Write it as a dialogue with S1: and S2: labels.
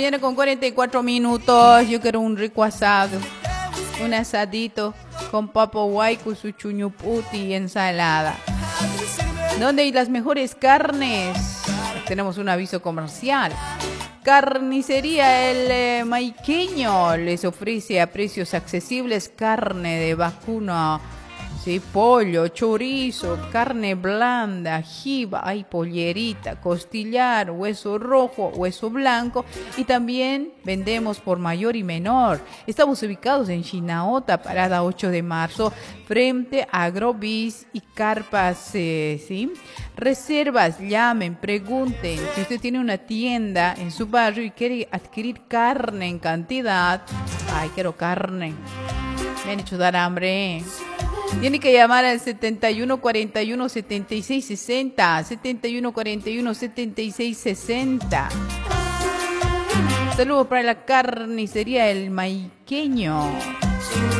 S1: mañana con 44 minutos. Yo quiero un rico asado. Un asadito con papa huayco, su chuñuputi y ensalada. ¿Dónde hay las mejores carnes? Tenemos un aviso comercial. Carnicería El Maiqueño les ofrece a precios accesibles carne de vacuno, sí, pollo, chorizo, carne blanda, jiba, hay pollerita, costillar, hueso rojo, hueso blanco, y también vendemos por mayor y menor. Estamos ubicados en Chinaota, parada 8 de marzo, frente a Agrovis y Carpas, ¿sí? Reservas, llamen, pregunten. Si usted tiene una tienda en su barrio y quiere adquirir carne en cantidad, ay, quiero carne, me han hecho dar hambre. Tiene que llamar al 71 41 76 60, 71 41 76 60. Saludos para la carnicería El Maiqueño.